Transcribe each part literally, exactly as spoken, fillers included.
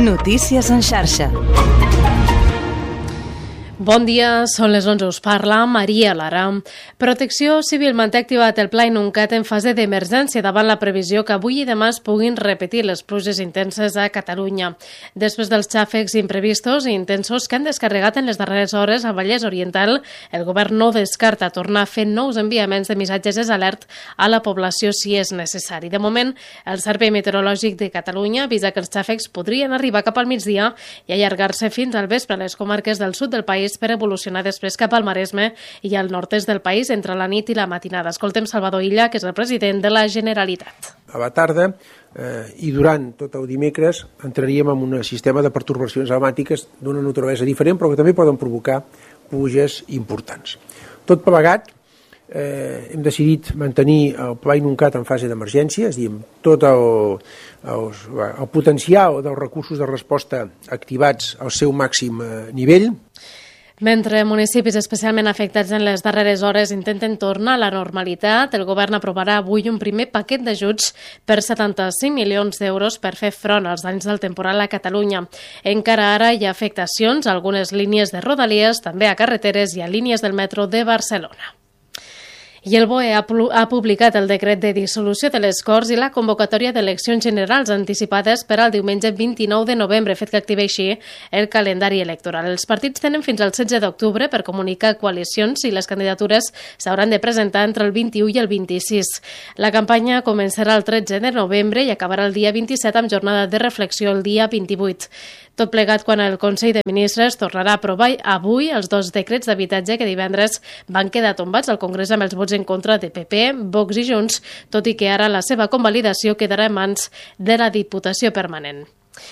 Notícies en xarxa. Bon dia, són les onze, us parla Maria Lara. Protecció Civil manté activat el Pla Inuncat en fase d'emergència davant la previsió que avui i demà es puguin repetir les pluges intenses a Catalunya. Després dels xàfecs imprevistos i intensos que han descarregat en les darreres hores a Vallès Oriental, el govern no descarta tornar a fer nous enviaments de missatges d'alert a la població si és necessari. De moment, el Servei Meteorològic de Catalunya avisa que els xàfecs podrien arribar cap al migdia i allargar-se fins al vespre a les comarques del sud del país per evolucionar després cap al Maresme i al nord-est del país entre la nit i la matinada. Escoltem Salvador Illa, que és el president de la Generalitat. A la tarda eh, i durant tot el dimecres entraríem en un sistema de pertorbacions aromàtiques d'una naturalesa diferent, però que també poden provocar pluges importants. Tot plegat, eh, hem decidit mantenir el Pla Inuncat en fase d'emergència, és a dir, tot el, el, el potencial dels recursos de resposta activats al seu màxim eh, nivell. Mentre municipis especialment afectats en les darreres hores intenten tornar a la normalitat, el govern aprovarà avui un primer paquet d'ajuts per setanta-cinc milions d'euros per fer front als danys del temporal a Catalunya. Encara ara hi ha afectacions a algunes línies de Rodalies, també a carreteres i a línies del metro de Barcelona. I el B O E ha publicat el decret de dissolució de les Corts i la convocatòria d'eleccions generals anticipades per al diumenge vint-i-nou de novembre, fet que activa així el calendari electoral. Els partits tenen fins al setze d'octubre per comunicar coalicions i les candidatures s'hauran de presentar entre el vint-i-u i el vint-i-sis. La campanya començarà el tretze de novembre i acabarà el dia vint-i-set amb jornada de reflexió el dia vint-i-vuit. Tot plegat quan el Consell de Ministres tornarà a aprovar avui els dos decrets d'habitatge que divendres van quedar tombats al Congrés amb els vots en contra de P P, Vox i Junts, tot i que ara la seva convalidació quedarà en mans de la Diputació Permanent.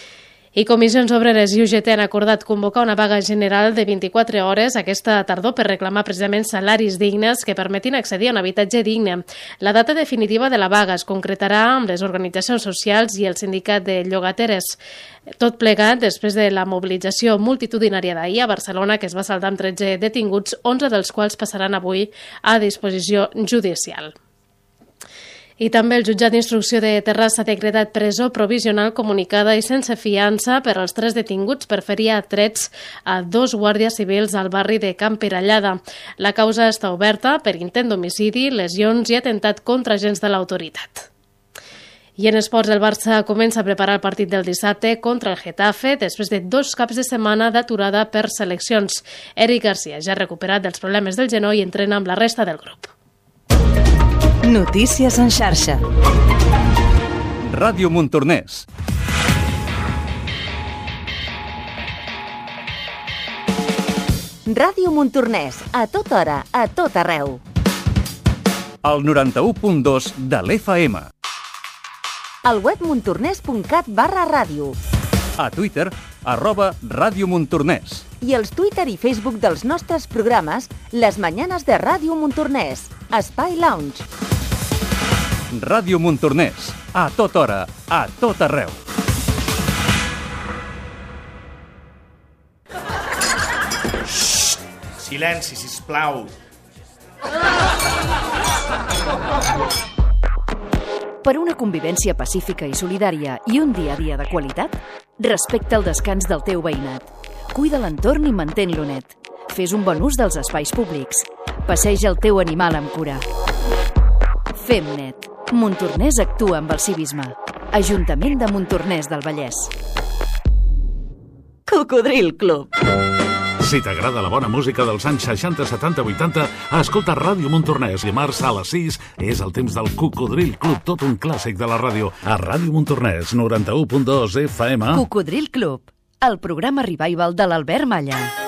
I Comissions Obreres i U G T han acordat convocar una vaga general de vint-i-quatre hores aquesta tardor per reclamar precisament salaris dignes que permetin accedir a un habitatge digne. La data definitiva de la vaga es concretarà amb les organitzacions socials i el sindicat de llogateres. Tot plegat després de la mobilització multitudinària d'ahir a Barcelona, que es va saldar amb tretze detinguts, onze dels quals passaran avui a disposició judicial. I també el jutjat d'instrucció de Terrassa ha decretat presó provisional comunicada i sense fiança per als tres detinguts per ferir a trets a dos guàrdies civils al barri de Can Perallada. La causa està oberta per intent d'homicidi, lesions i atemptat contra agents de l'autoritat. I en esports, el Barça comença a preparar el partit del dissabte contra el Getafe després de dos caps de setmana d'aturada per seleccions. Eric Garcia, ja recuperat dels problemes del genoll, entrena amb la resta del grup. Notícies en xarxa. Ràdio Montornès. Ràdio Montornès, a tota hora, a tot arreu. El noranta-u punt dos de l'F M. Al web montornès.cat barra ràdio. A Twitter, arroba Ràdio Montornès. I els Twitter i Facebook dels nostres programes, les Mañanes de Ràdio Montornès, Espai Lounge. Ràdio Montornès, a tota hora, a tot arreu. Xxt! Silenci, sisplau. Per una convivència pacífica i solidària i un dia a dia de qualitat, respecta el descans del teu veïnat. Cuida l'entorn i mantén-lo net. Fes un bon ús dels espais públics. Passeja el teu animal amb cura. Fem net. Montornès actua amb el civisme. Ajuntament de Montornès del Vallès. Cocodril Club. Si t'agrada la bona música dels anys seixanta, setanta, vuitanta, escolta Ràdio Montornès. Dimarts a les sis és el temps del Cocodril Club, tot un clàssic de la ràdio. A Ràdio Montornès, noranta-u punt dos F M. Cocodril Club, el programa revival de l'Albert Malla.